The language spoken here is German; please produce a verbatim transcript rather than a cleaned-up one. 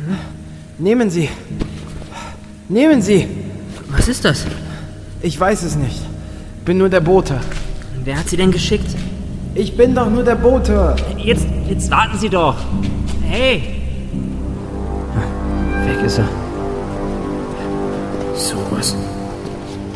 Nehmen Sie. Nehmen Sie. Was ist das? Ich weiß es nicht. Bin nur der Bote. Wer hat Sie denn geschickt? Ich bin doch nur der Bote. Jetzt, jetzt warten Sie doch. Hey. Weg ist er. Sowas.